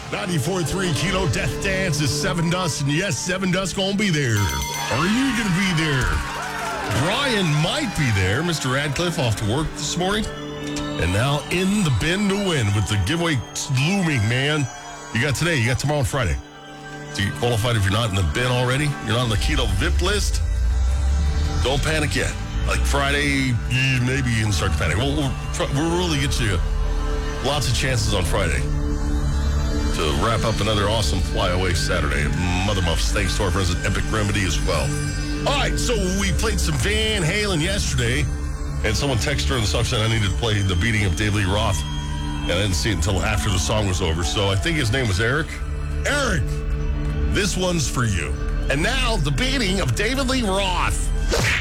94.3 Kilo Death Dance is Seven Dust, and yes, Seven Dust gonna be there. Are you gonna be there? Brian might be there. Mr. Radcliffe off to work this morning, and now in the bin to win with the giveaway looming, man. You got today, you got tomorrow and Friday. So you qualified if you're not in the bin already. You're not on the Keto VIP list. Don't panic yet. Like Friday, maybe you can start to panic. We'll really get you lots of chances on Friday to wrap up another awesome flyaway Saturday at Mother Muffs. Thanks to our friends at Epic Remedy as well. All right, so we played some Van Halen yesterday, and someone texted her in the song saying I needed to play The Beating of David Lee Roth, and I didn't see it until after the song was over. So I think his name was Eric. Eric, this one's for you. And now, The Beating of David Lee Roth.